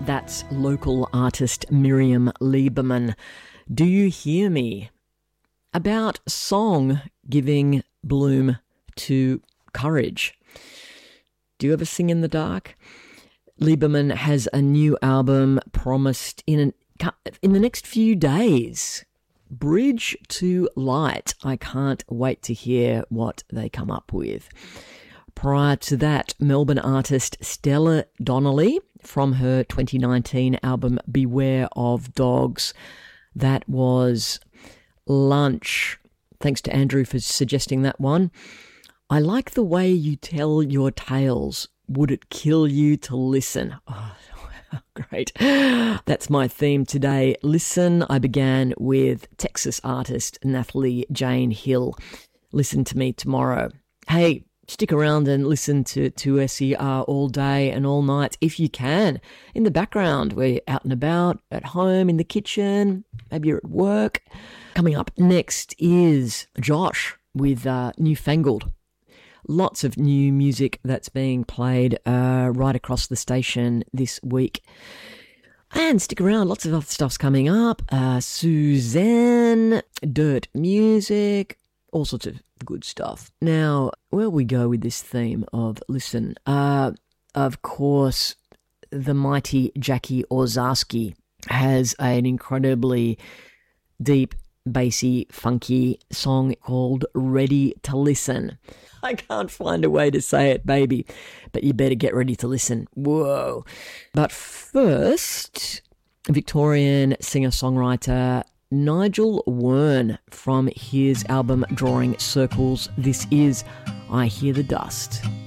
That's local artist Miriam Lieberman. Do You Hear Me? About song giving bloom to courage. Do you ever sing in the dark? Lieberman has a new album promised in the next few days. Bridge to Light. I can't wait to hear what they come up with. Prior to that, Melbourne artist Stella Donnelly from her 2019 album Beware of Dogs. That was Lunch. Thanks to Andrew for suggesting that one. I like the way you tell your tales. Would it kill you to listen? Oh, great. That's my theme today. Listen, I began with Texas artist Nathalie Jane Hill. Listen to me tomorrow. Hey, stick around and listen to SER all day and all night if you can. In the background, we're out and about, at home, in the kitchen, maybe you're at work. Coming up next is Josh with Newfangled. Lots of new music that's being played right across the station this week. And stick around, lots of other stuff's coming up. Suzanne, Dirt Music, all sorts of good stuff. Now, where we go with this theme of listen, of course, the mighty Jackie Orzarski has an incredibly deep, bassy, funky song called Ready to Listen. I can't find a way to say it, baby, but you better get ready to listen. Whoa. But first, Victorian singer-songwriter Nigel Wern from his album Drawing Circles. This is I Hear the Dust.